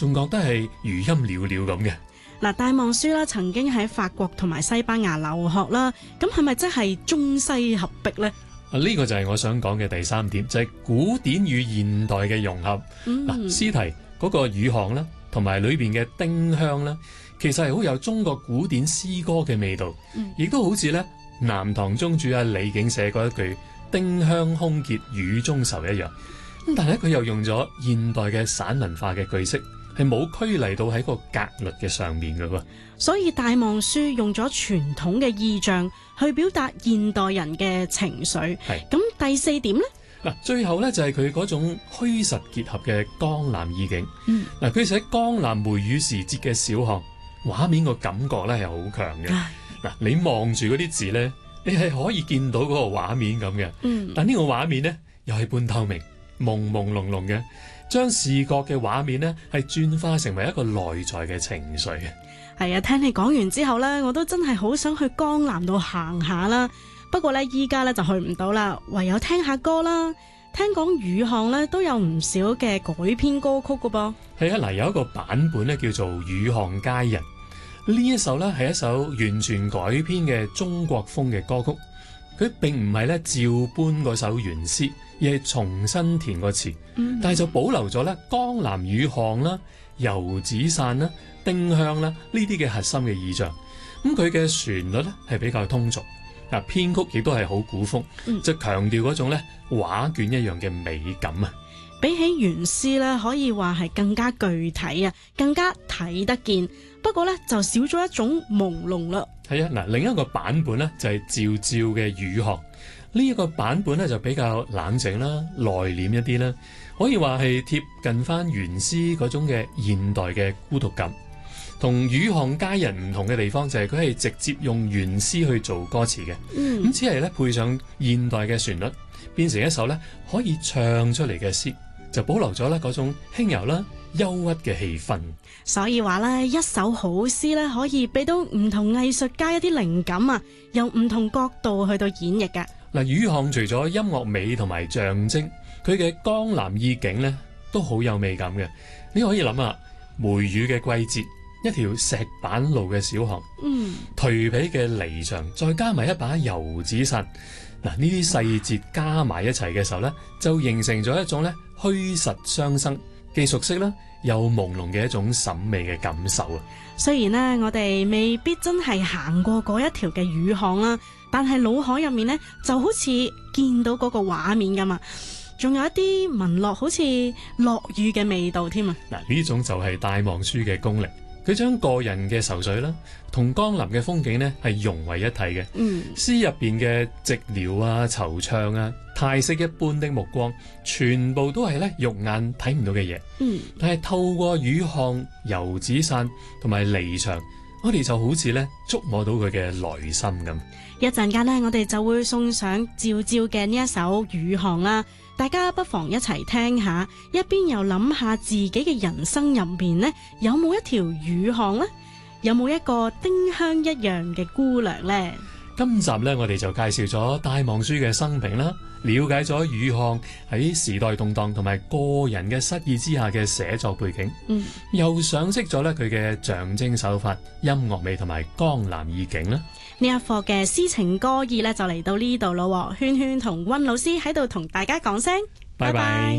仲覺得係餘音裊裊咁嘅。 嗱，戴望舒啦，曾經喺法國同埋西班牙留學啦，咁係咪真係中西合璧呢？ 呢個就係我想講嘅第三點，就係古典與現代嘅融合。詩題嗰個雨巷啦，同埋裏邊嘅丁香啦，其實係好有中國古典詩歌嘅味道，亦都好似咧南唐宗主李璟寫過一句丁香空結雨中愁一樣。咁但係佢又用咗現代嘅散文化嘅句式，係冇拘泥到喺個格律嘅上面嘅喎。 所以戴望舒用咗傳統嘅意象去表達現代人嘅情緒。咁第四點呢？ 最後咧就係佢嗰種虛實結合嘅江南意境。佢寫江南梅雨時節嘅小巷，畫面個感覺咧係好強嘅。你望住嗰啲字咧，你係可以見到嗰個畫面咁嘅。但呢個畫面咧又係半透明、朦朦朧朧嘅，將視覺嘅畫面咧係轉化成為一個內在嘅情緒。 係啊，聽你講完之後咧，我都真係好想去江南度行下啦。不過咧，依家咧就去唔到啦，唯有聽下歌啦。聽講雨巷咧都有唔少嘅改編歌曲噶噃。係啊， 有一個版本咧叫做《雨巷佳人》，呢一首咧係一首完全改編嘅中國風嘅歌曲。佢並唔係咧照搬嗰首原詩，而係重新填個詞，但係就保留咗咧江南雨巷啦、油紙傘啦、丁香啦呢啲嘅核心嘅意象。咁佢嘅旋律咧係比較通俗。編曲亦都係好古風，就強調嗰種咧畫卷一樣嘅美感啊！ 比起原詩咧，可以話係更加具體啊，更加睇得見。不過咧，就少咗一種朦朧啦。 係啊，另一個版本咧就係趙照嘅雨巷，呢一個版本咧就比較冷靜啦、內斂一啲啦，可以話係貼近翻原詩嗰種嘅現代嘅孤獨感。同雨巷佳人唔同嘅地方就係佢係直接用原詩去做歌詞嘅，咁只係咧配上現代嘅旋律，變成一首咧可以唱出嚟嘅詩，就保留咗咧嗰種輕柔啦、憂鬱嘅氣氛。 所以話咧，一首好詩咧可以俾到唔同藝術家一啲靈感啊，用唔同角度去到演繹㗎。 雨巷除咗音樂美同埋象徵，佢嘅江南意境咧都好有美感嘅。你可以諗下梅雨嘅季節。一條石板路嘅小巷，頹圮嘅籬牆，再加埋一把油紙傘，呢啲細節加埋一齊嘅時候咧，就形成咗一種咧虛實相生，既熟悉啦又朦朧嘅一種審美嘅感受啊！ 雖然呢，我哋未必真係行過嗰一條嘅雨巷啦，但係腦海入面呢，就好似見到嗰個畫面㗎嘛，仲有一啲聞落好似落雨嘅味道添啊！ 呢種就係戴望舒嘅功力。佢將個人嘅愁緒啦，同江南嘅風景呢係融為一體嘅。詩入邊嘅寂寥啊、惆悵啊、嘆息一般的目光，全部都係咧肉眼睇唔到嘅嘢。但係透過雨巷、油紙傘同埋籬牆，我哋就好似咧觸摸到佢嘅內心咁。 一陣間呢，我哋就會送上趙照嘅呢一首雨巷啦。大家不妨一齊聽下，一邊又諗下自己嘅人生入面呢，有冇一條雨巷呢？有冇一個丁香一樣嘅姑娘呢？ 今集呢，我哋就介紹咗戴望舒嘅生平啦，了解咗雨巷喺時代動蕩同埋個人嘅失意之下嘅寫作背景，又賞識咗咧佢嘅象徵手法、音樂美同埋江南意境啦。 呢一課嘅詩情歌意咧就嚟到呢度咯，圈圈同溫老師喺度同大家講聲拜拜。